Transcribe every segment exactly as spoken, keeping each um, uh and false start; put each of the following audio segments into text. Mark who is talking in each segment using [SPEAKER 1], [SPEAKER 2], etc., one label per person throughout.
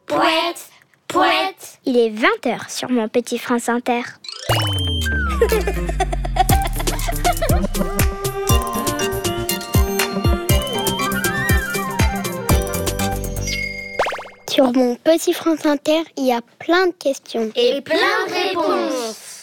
[SPEAKER 1] Pouette, pouette.
[SPEAKER 2] Il est vingt heures sur mon petit France Inter. Sur mon petit France Inter, il y a plein de questions.
[SPEAKER 1] Et plein de réponses.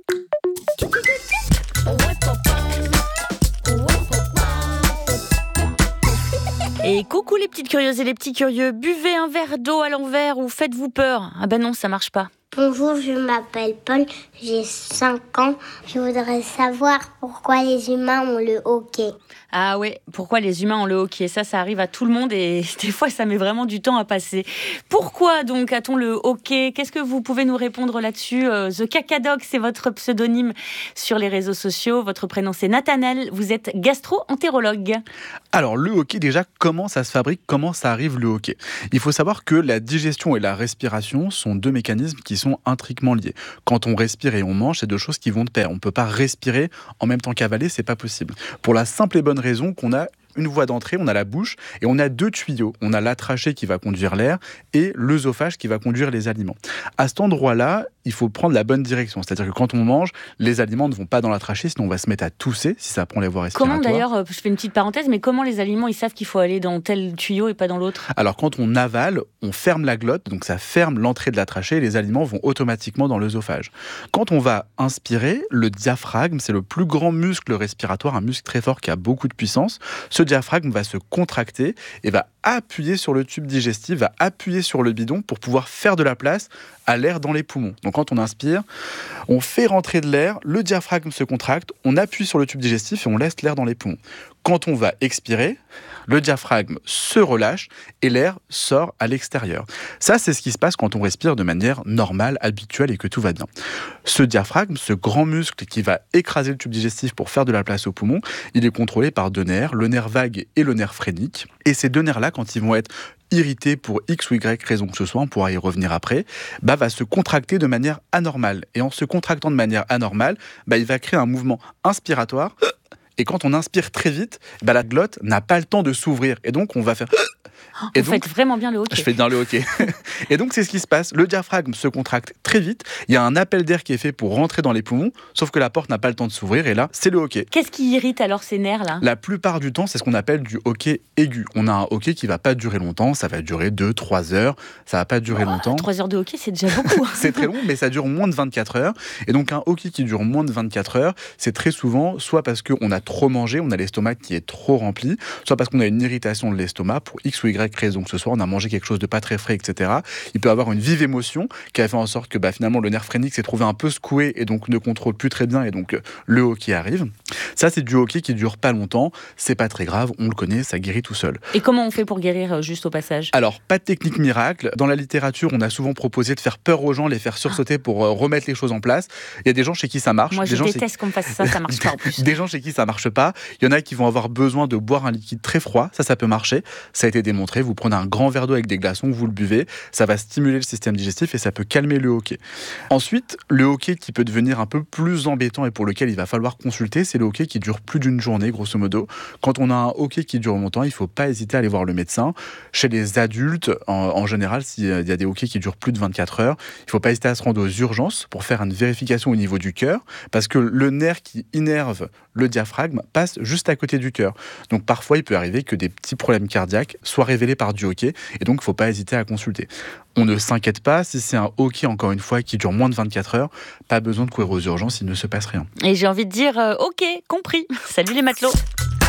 [SPEAKER 3] Et coucou les petites curieuses et les petits curieux, buvez un verre d'eau à l'envers ou faites-vous peur? Ah ben non, ça marche pas.
[SPEAKER 2] Bonjour, je m'appelle Paul, j'ai cinq ans. Je voudrais savoir pourquoi les humains ont le hoquet.
[SPEAKER 3] Ah ouais, pourquoi les humains ont le hoquet? Ça, ça arrive à tout le monde et des fois, ça met vraiment du temps à passer. Pourquoi donc a-t-on le hoquet? Qu'est-ce que vous pouvez nous répondre là-dessus? euh, The Cacadoc, c'est votre pseudonyme sur les réseaux sociaux. Votre prénom, c'est Nathanaël. Vous êtes gastro-entérologue.
[SPEAKER 4] Alors, le hoquet, déjà, comment ça se fabrique? Comment ça arrive, le hoquet? Il faut savoir que la digestion et la respiration sont deux mécanismes qui sont intriquement liés. Quand on respire et on mange, c'est deux choses qui vont de pair. On ne peut pas respirer en même temps qu'avaler, c'est pas possible. Pour la simple et bonne raison qu'on a une voie d'entrée, on a la bouche et on a deux tuyaux. On a la trachée qui va conduire l'air et l'œsophage qui va conduire les aliments. À cet endroit-là, il faut prendre la bonne direction. C'est-à-dire que quand on mange, les aliments ne vont pas dans la trachée, sinon on va se mettre à tousser si ça prend les voies respiratoires.
[SPEAKER 3] Comment d'ailleurs, je fais une petite parenthèse, mais comment les aliments ils savent qu'il faut aller dans tel tuyau et pas dans l'autre?
[SPEAKER 4] Alors quand on avale, on ferme la glotte, donc ça ferme l'entrée de la trachée et les aliments vont automatiquement dans l'œsophage. Quand on va inspirer, le diaphragme, c'est le plus grand muscle respiratoire, un muscle très fort qui a beaucoup de puissance. Ce diaphragme va se contracter et va appuyer sur le tube digestif, va appuyer sur le bidon pour pouvoir faire de la place à l'air dans les poumons. Donc quand on inspire, on fait rentrer de l'air, le diaphragme se contracte, on appuie sur le tube digestif et on laisse l'air dans les poumons. Quand on va expirer, le diaphragme se relâche et l'air sort à l'extérieur. Ça, c'est ce qui se passe quand on respire de manière normale, habituelle et que tout va bien. Ce diaphragme, ce grand muscle qui va écraser le tube digestif pour faire de la place aux poumons, il est contrôlé par deux nerfs, le nerf vague et le nerf phrénique. Et ces deux nerfs-là, quand ils vont être irrité pour X ou Y raison que ce soit, on pourra y revenir après, bah, va se contracter de manière anormale. Et en se contractant de manière anormale, bah, il va créer un mouvement inspiratoire. Et quand on inspire très vite, bah, la glotte n'a pas le temps de s'ouvrir. Et donc, on va faire...
[SPEAKER 3] Oh,
[SPEAKER 4] et
[SPEAKER 3] vous
[SPEAKER 4] donc,
[SPEAKER 3] faites vraiment bien le hoquet.
[SPEAKER 4] Je fais bien le hoquet. Et donc, c'est ce qui se passe. Le diaphragme se contracte très vite. Il y a un appel d'air qui est fait pour rentrer dans les poumons, sauf que la porte n'a pas le temps de s'ouvrir. Et là, c'est le hoquet.
[SPEAKER 3] Qu'est-ce qui irrite alors ces nerfs-là?
[SPEAKER 4] La plupart du temps, c'est ce qu'on appelle du hoquet aigu. On a un hoquet qui ne va pas durer longtemps. Ça va durer deux trois heures. Ça ne va pas durer
[SPEAKER 3] oh,
[SPEAKER 4] longtemps.
[SPEAKER 3] trois heures de hoquet, c'est déjà beaucoup.
[SPEAKER 4] C'est très long, mais ça dure moins de vingt-quatre heures. Et donc, un hoquet qui dure moins de vingt-quatre heures, c'est très souvent soit parce qu'on a trop mangé, on a l'estomac qui est trop rempli, soit parce qu'on a une irritation de l'estomac pour X ou Y raison que ce soit, on a mangé quelque chose de pas très frais, et cetera. Il peut avoir une vive émotion qui a fait en sorte que bah, finalement le nerf phrénique s'est trouvé un peu secoué et donc ne contrôle plus très bien et donc le hoquet arrive. Ça, c'est du hoquet qui dure pas longtemps, c'est pas très grave, on le connaît, ça guérit tout seul.
[SPEAKER 3] Et comment on fait pour guérir juste au passage?
[SPEAKER 4] Alors, pas de technique miracle. Dans la littérature, on a souvent proposé de faire peur aux gens, les faire sursauter pour remettre les choses en place. Il y a des gens chez qui ça marche.
[SPEAKER 3] Moi,
[SPEAKER 4] des
[SPEAKER 3] je
[SPEAKER 4] gens
[SPEAKER 3] déteste
[SPEAKER 4] chez...
[SPEAKER 3] qu'on me fasse ça, ça marche pas en plus.
[SPEAKER 4] Des gens chez qui ça marche pas. Il y en a qui vont avoir besoin de boire un liquide très froid. Ça, ça peut marcher. Ça a été démontré. Vous prenez un grand verre d'eau avec des glaçons, vous le buvez. Ça va stimuler le système digestif et ça peut calmer le hoquet. Ensuite, le hoquet qui peut devenir un peu plus embêtant et pour lequel il va falloir consulter, c'est le hoquet qui dure plus d'une journée, grosso modo. Quand on a un hoquet qui dure longtemps, il faut pas hésiter à aller voir le médecin. Chez les adultes, en, en général, s'il y a des hoquets qui durent plus de vingt-quatre heures, il faut pas hésiter à se rendre aux urgences pour faire une vérification au niveau du cœur, parce que le nerf qui innerve le diaphragme passe juste à côté du cœur. Donc parfois, il peut arriver que des petits problèmes cardiaques soient révélés par du hoquet, et donc il ne faut pas hésiter à consulter. On ne s'inquiète pas, si c'est un hoquet, encore une fois, qui dure moins de vingt-quatre heures, pas besoin de courir aux urgences, il ne se passe rien.
[SPEAKER 3] Et j'ai envie de dire, euh, ok, compris. Salut les matelots.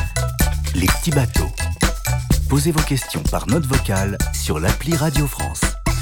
[SPEAKER 5] Les petits bateaux. Posez vos questions par note vocale sur l'appli Radio France.